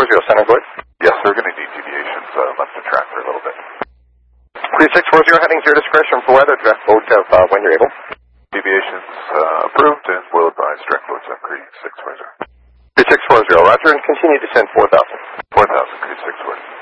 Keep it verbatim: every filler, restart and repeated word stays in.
forty, center Gord. Yes, we're going to need deviations uh, left of track for a little bit. Crew six forty, heading to your discretion for weather. Direct boat of uh, when you're able. Deviations uh, approved, and we'll advise direct boats on Crew six forty. Crew six forty, roger, and continue to send four thousand. four thousand, Crew six forty.